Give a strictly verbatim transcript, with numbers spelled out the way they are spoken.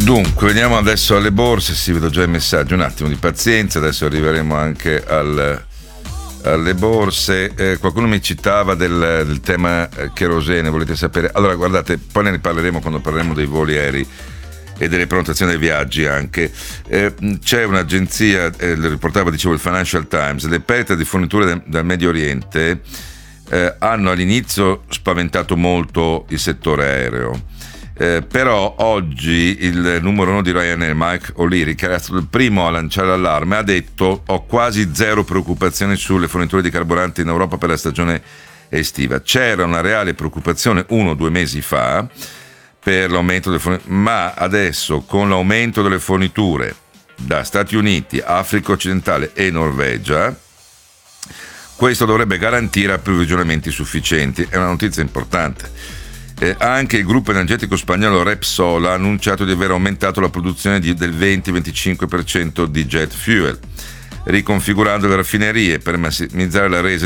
Dunque, veniamo adesso alle borse. Si vedo già i messaggi, un attimo di pazienza, adesso arriveremo anche al, alle borse. Eh, qualcuno mi citava del, del tema eh, kerosene, volete sapere? Allora, guardate, poi ne riparleremo quando parleremo dei voli aerei e delle prenotazioni dei viaggi anche. Eh, c'è un'agenzia, eh, lo riportava, dicevo, il Financial Times, le perdite di forniture de, dal Medio Oriente eh, hanno all'inizio spaventato molto il settore aereo. Eh, però oggi il numero uno di Ryanair, Mike O'Leary, che era stato il primo a lanciare l'allarme, ha detto: ho quasi zero preoccupazioni sulle forniture di carburante in Europa per la stagione estiva. C'era una reale preoccupazione uno o due mesi fa per l'aumento delle forniture, ma adesso con l'aumento delle forniture da Stati Uniti, Africa occidentale e Norvegia, questo dovrebbe garantire approvvigionamenti sufficienti. È una notizia importante. Eh, anche il gruppo energetico spagnolo Repsol ha annunciato di aver aumentato la produzione di, del venti-venticinque per cento di jet fuel, riconfigurando le raffinerie per massimizzare la resa